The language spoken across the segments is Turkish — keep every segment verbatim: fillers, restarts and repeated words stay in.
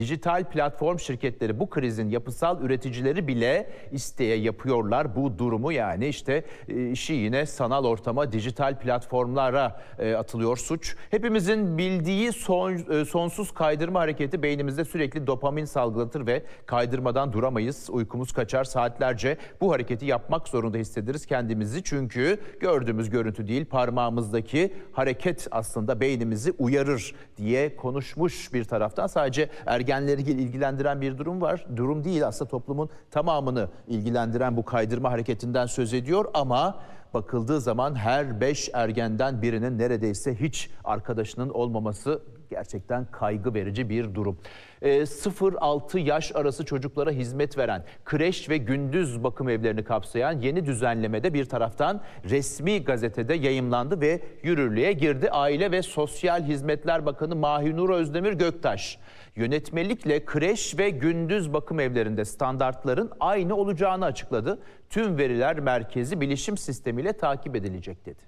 Dijital platform şirketleri bu krizin yapısal üreticileri bile isteye yapıyorlar bu durumu. Yani işte işi yine sanal ortama, dijital platformlara atılıyor suç. Hepimizin bildiği son, sonsuz kaydırma hareketi beynimizde sürekli dopamin salgılatır ve kaydırmadan duramayız. Uykumuz kaçar, saatlerce bu hareketi yapmak zorunda hissederiz kendimizi. Çünkü gördüğümüz görüntü değil, parmağımızdaki hareket aslında beynimizi uyarır diye konuşmuş bir taraftan. Sadece ergen Ergenleri ilgilendiren bir durum var. Durum değil, aslında toplumun tamamını ilgilendiren bu kaydırma hareketinden söz ediyor ama bakıldığı zaman her beş ergenden birinin neredeyse hiç arkadaşının olmaması gerçekten kaygı verici bir durum. sıfır altı yaş arası çocuklara hizmet veren kreş ve gündüz bakım evlerini kapsayan yeni düzenlemede bir taraftan resmi gazetede yayımlandı ve yürürlüğe girdi. Aile ve Sosyal Hizmetler Bakanı Mahinur Özdemir Göktaş, yönetmelikle kreş ve gündüz bakım evlerinde standartların aynı olacağını açıkladı. Tüm veriler merkezi bilişim sistemiyle takip edilecek dedi.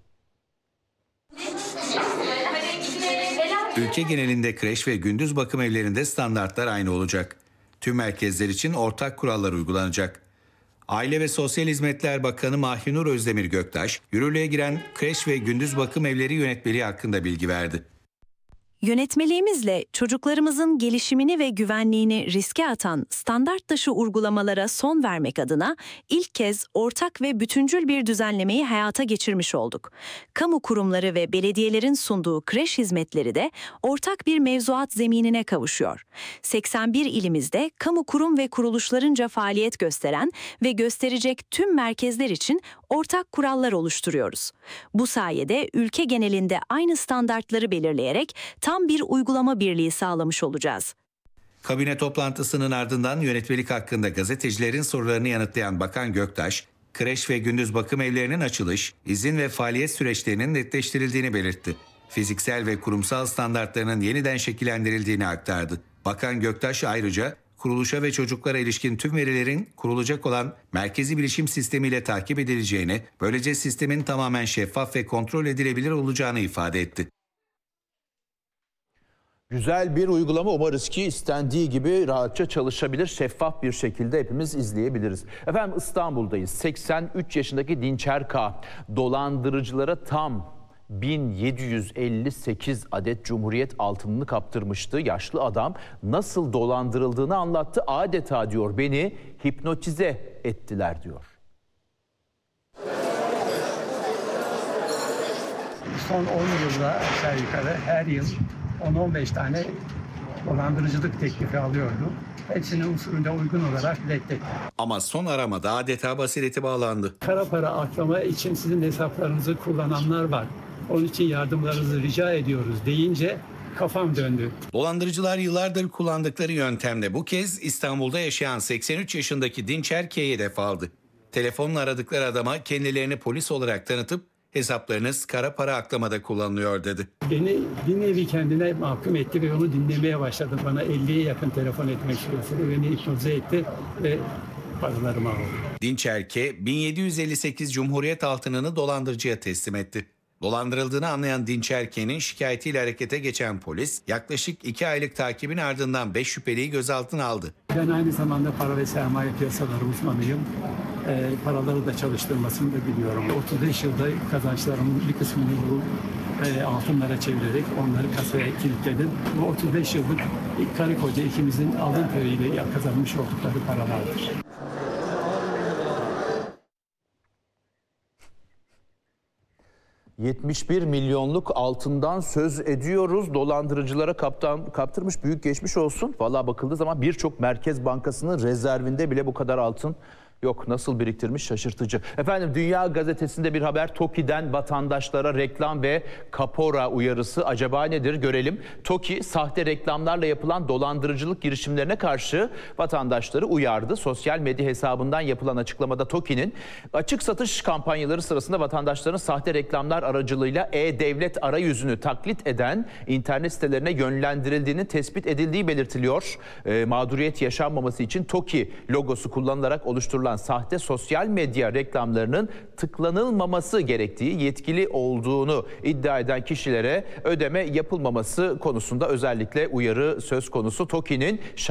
Ülke genelinde kreş ve gündüz bakım evlerinde standartlar aynı olacak. Tüm merkezler için ortak kurallar uygulanacak. Aile ve Sosyal Hizmetler Bakanı Mahinur Özdemir Göktaş, yürürlüğe giren kreş ve gündüz bakım evleri yönetmeliği hakkında bilgi verdi. Yönetmeliğimizle çocuklarımızın gelişimini ve güvenliğini riske atan standart dışı uygulamalara son vermek adına ilk kez ortak ve bütüncül bir düzenlemeyi hayata geçirmiş olduk. Kamu kurumları ve belediyelerin sunduğu kreş hizmetleri de ortak bir mevzuat zeminine kavuşuyor. seksen bir ilimizde kamu kurum ve kuruluşlarınca faaliyet gösteren ve gösterecek tüm merkezler için ortak kurallar oluşturuyoruz. Bu sayede ülke genelinde aynı standartları belirleyerek tam bir uygulama birliği sağlamış olacağız. Kabine toplantısının ardından yönetmelik hakkında gazetecilerin sorularını yanıtlayan Bakan Göktaş, kreş ve gündüz bakım evlerinin açılış, izin ve faaliyet süreçlerinin netleştirildiğini belirtti. Fiziksel ve kurumsal standartlarının yeniden şekillendirildiğini aktardı. Bakan Göktaş ayrıca kuruluşa ve çocuklara ilişkin tüm verilerin kurulacak olan merkezi bilişim sistemiyle takip edileceğini, böylece sistemin tamamen şeffaf ve kontrol edilebilir olacağını ifade etti. Güzel bir uygulama, umarız ki istendiği gibi rahatça çalışabilir, şeffaf bir şekilde hepimiz izleyebiliriz. Efendim İstanbul'dayız. seksen üç yaşındaki Dinçer K. dolandırıcılara tam bin yedi yüz elli sekiz adet Cumhuriyet altınını kaptırmıştı. Yaşlı adam nasıl dolandırıldığını anlattı. Adeta diyor, beni hipnotize ettiler diyor. Son on yılda aşağı yukarı her yıl on on beş tane dolandırıcılık teklifi alıyordu. Hepsinin usulüne uygun olarak reddetti. Ama son aramada adeta basireti bağlandı. Kara para aklama için sizin hesaplarınızı kullananlar var. Onun için yardımlarınızı rica ediyoruz deyince kafam döndü. Dolandırıcılar yıllardır kullandıkları yöntemle bu kez İstanbul'da yaşayan seksen üç yaşındaki Dinçer K'ye hedef aldı. Telefonla aradıkları adama kendilerini polis olarak tanıtıp hesaplarınız kara para aklamada kullanılıyor dedi. Beni bir nevi kendine mahkum etti ve onu dinlemeye başladı. Bana elliye yakın telefon etmek suretiyle beni hipnotize etti ve paralarımı aldı. Dinçer K bin yedi yüz elli sekiz Cumhuriyet altınını dolandırıcıya teslim etti. Dolandırıldığını anlayan Dinçer K'nin şikayetiyle harekete geçen polis yaklaşık iki aylık takibin ardından beş şüpheliyi gözaltına aldı. Ben aynı zamanda para ve sermaye piyasaları uzmanıyım. E, paraları da çalıştırmasını da biliyorum. otuz beş yılda kazançlarımın bir kısmını bu e, altınlara çevirerek onları kasaya kilitledim. Bu otuz beş yıllık karı koca ikimizin alın teriyle kazanmış oldukları paralardır. yetmiş bir milyonluk altından söz ediyoruz. Dolandırıcılara kaptan, kaptırmış, büyük geçmiş olsun. Vallahi bakıldığı zaman birçok Merkez Bankası'nın rezervinde bile bu kadar altın yok. Nasıl biriktirmiş, şaşırtıcı. Efendim Dünya Gazetesi'nde bir haber. TOKİ'den vatandaşlara reklam ve kapora uyarısı acaba nedir görelim. TOKİ sahte reklamlarla yapılan dolandırıcılık girişimlerine karşı vatandaşları uyardı. Sosyal medya hesabından yapılan açıklamada TOKİ'nin açık satış kampanyaları sırasında vatandaşların sahte reklamlar aracılığıyla e-devlet arayüzünü taklit eden internet sitelerine yönlendirildiğini tespit edildiği belirtiliyor. E, mağduriyet yaşanmaması için TOKİ logosu kullanılarak oluşturulan sahte sosyal medya reklamlarının tıklanılmaması gerektiği, yetkili olduğunu iddia eden kişilere ödeme yapılmaması konusunda özellikle uyarı söz konusu. TOKİ'nin